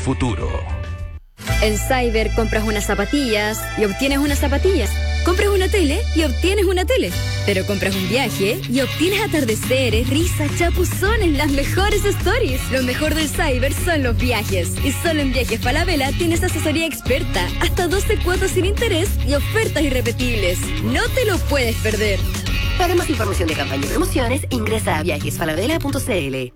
futuro. En Cyber compras unas zapatillas y obtienes unas zapatillas. Compras una tele y obtienes una tele. Pero compras un viaje y obtienes atardeceres, risas, chapuzones, las mejores stories. Lo mejor del Cyber son los viajes. Y solo en Viajes Falabella tienes asesoría experta, hasta 12 cuotas sin interés y ofertas irrepetibles. No te lo puedes perder. Para más información de campaña y promociones, ingresa a viajesfalabella.cl.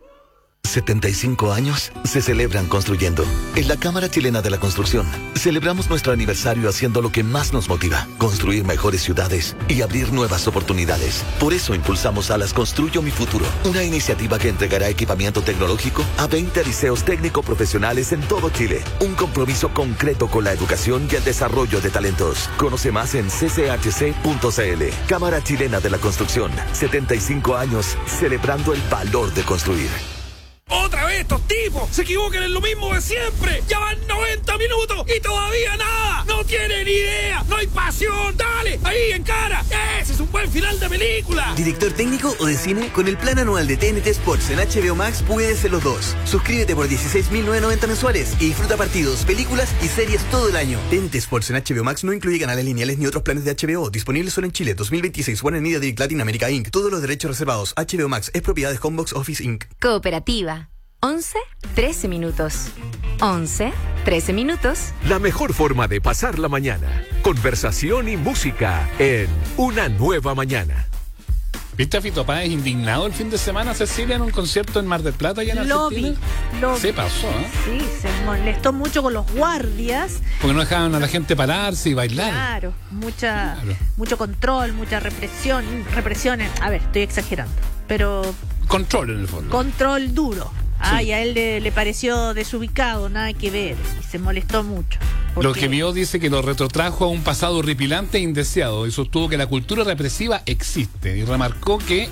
75 años se celebran construyendo. En la Cámara Chilena de la Construcción, celebramos nuestro aniversario haciendo lo que más nos motiva: construir mejores ciudades y abrir nuevas oportunidades. Por eso impulsamos Alas Construyo Mi Futuro, una iniciativa que entregará equipamiento tecnológico a 20 liceos técnico-profesionales en todo Chile. Un compromiso concreto con la educación y el desarrollo de talentos. Conoce más en cchc.cl. Cámara Chilena de la Construcción, 75 años celebrando el valor de construir. ¡Otra vez estos tipos! ¡Se equivocan en lo mismo de siempre! ¡Ya van 90 minutos y todavía nada! ¡No tienen idea! ¡No hay pasión! ¡Dale! ¡Ahí, en cara! ¡Ese es un buen final de película! ¿Director técnico o de cine? Con el plan anual de TNT Sports en HBO Max puedes ser los dos. Suscríbete por 16.990 mensuales y disfruta partidos, películas y series todo el año. TNT Sports en HBO Max no incluye canales lineales ni otros planes de HBO. Disponible solo en Chile. 2026. Warner Media Direct Latin America Inc. Todos los derechos reservados. HBO Max es propiedad de Homebox Office Inc. Cooperativa. 11, 13 minutos. 11, 13 minutos. La mejor forma de pasar la mañana. Conversación y música en Una Nueva Mañana. ¿Viste a Fito Páez indignado el fin de semana, Cecilia, en un concierto en Mar del Plata y en Argentina? Lo vi. Se pasó, ¿eh? Sí, se molestó mucho con los guardias. Porque no dejaban a la gente pararse y bailar. Claro, mucho control, mucha represiones. A ver, estoy exagerando, pero Control en el fondo. Control duro. Sí. Y a él le pareció desubicado, nada que ver, y se molestó mucho. Lo que vio dice que lo retrotrajo a un pasado horripilante e indeseado y sostuvo que la cultura represiva existe y remarcó que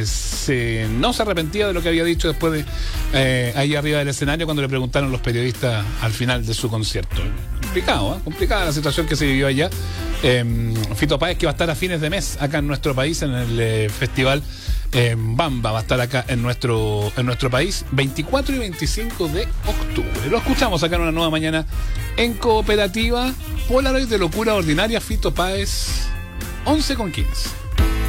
no se arrepentía de lo que había dicho después de ahí arriba del escenario cuando le preguntaron los periodistas al final de su concierto. Complicada la situación que se vivió allá. Fito Páez, que va a estar a fines de mes acá en nuestro país en el festival Bamba, va a estar acá en nuestro país 24 y 25 de octubre. Lo escuchamos acá en Una Nueva Mañana en Cooperativa. Polaroid de locura ordinaria, Fito Páez, 11:15.